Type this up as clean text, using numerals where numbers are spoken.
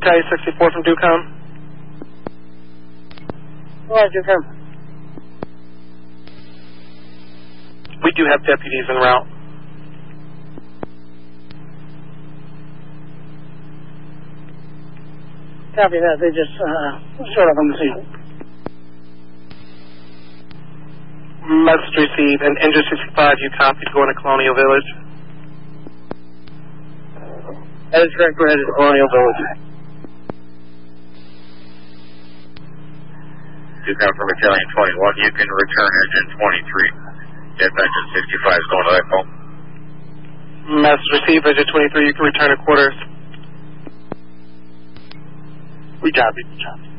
Battalion 64 from Ducom. Where's Ducom? We do have deputies en route. Copy that. They just showed up on the scene. Message received. And Engine 65, you copied going to Colonial Village? That is correct. We're headed to Colonial Village. Ducom from Battalion 21, you can return Engine 23. Dispatch Engine 65 is going to that call. Message received. Engine 23, you can return to quarters. We copy.